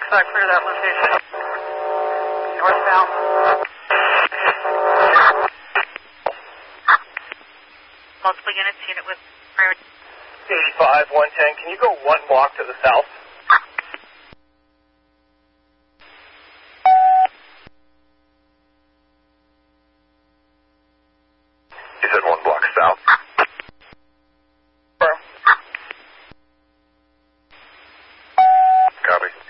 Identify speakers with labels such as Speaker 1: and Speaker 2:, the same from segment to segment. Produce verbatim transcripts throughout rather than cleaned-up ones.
Speaker 1: back clear that location. Northbound.
Speaker 2: Multiple units, unit with priority.
Speaker 3: eighty-five, one ten, can you go one block to the south? You said one block south. Firm. Copy.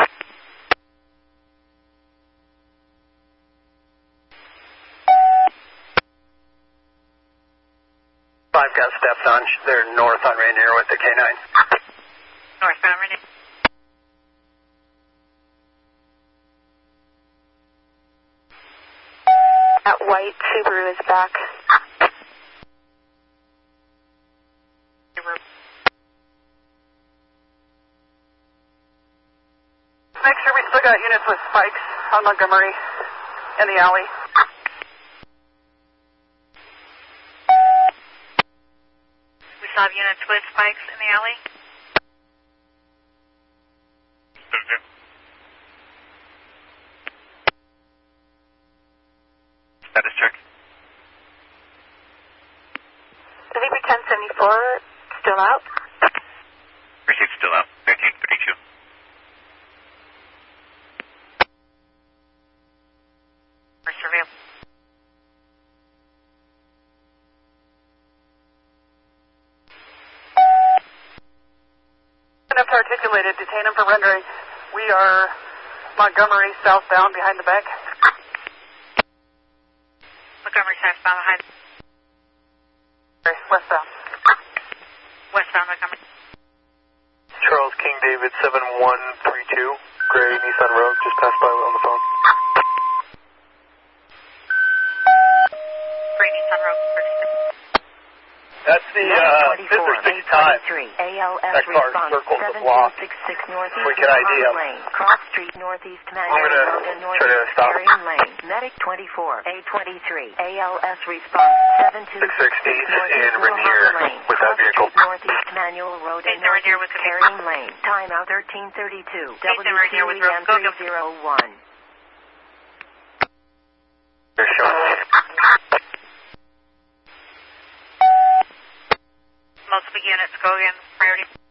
Speaker 4: Five got steps on. They're north on Rainier with the K nine.
Speaker 2: Northbound, Rainier.
Speaker 5: That white Subaru is back.
Speaker 1: Make sure we still got units with spikes on Montgomery in the alley.
Speaker 2: We still have units with spikes in the alley.
Speaker 3: Status check.
Speaker 5: I think ten seventy-four still out.
Speaker 3: Received still out. thirteen thirty-two.
Speaker 2: For surveil.
Speaker 1: Enough articulated, detain him for rendering. We are Montgomery southbound behind the bank.
Speaker 2: Montgomery southbound behind.
Speaker 1: Sorry, westbound.
Speaker 2: Westbound Montgomery.
Speaker 3: Charles King David seven one three two, Gray Nissan Road, just passed by on the phone.
Speaker 2: Gray Nissan Road.
Speaker 3: That's the, uh, fifth or sixth time
Speaker 6: A L S
Speaker 3: that car
Speaker 6: response
Speaker 3: circled the
Speaker 6: seven
Speaker 3: block.
Speaker 6: two six six northeast
Speaker 3: We can I D him.
Speaker 6: Lane, Cross Street northeast
Speaker 3: I'm
Speaker 6: Manual
Speaker 3: gonna
Speaker 6: Road and
Speaker 3: try to
Speaker 6: northeast
Speaker 3: stop.
Speaker 6: Marion Lane. Medic twenty-four, A twenty-three, A L S response seven two six
Speaker 3: six
Speaker 6: six
Speaker 3: sixty
Speaker 6: northeast
Speaker 3: in Rainier
Speaker 6: Lane,
Speaker 3: with that
Speaker 6: Cross
Speaker 3: vehicle.
Speaker 6: Street northeast Manual Road and
Speaker 2: Jason Rainier
Speaker 6: northeast
Speaker 2: with the
Speaker 6: Marion Lane. Timeout thirteen thirty-two.
Speaker 2: Jason
Speaker 6: W
Speaker 2: Rainier
Speaker 6: Q
Speaker 2: with
Speaker 6: E M
Speaker 2: Rose. Go,
Speaker 6: three
Speaker 2: go.
Speaker 6: zero one.
Speaker 3: They're showing.
Speaker 2: Multiple units, go again. Priority.